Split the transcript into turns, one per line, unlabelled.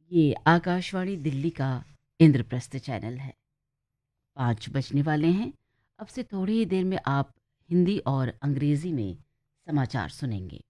ये आकाशवाणी दिल्ली का इंद्रप्रस्थ चैनल है। 5 बजने वाले हैं। अब से थोड़ी ही देर में आप हिंदी और अंग्रेजी में समाचार सुनेंगे।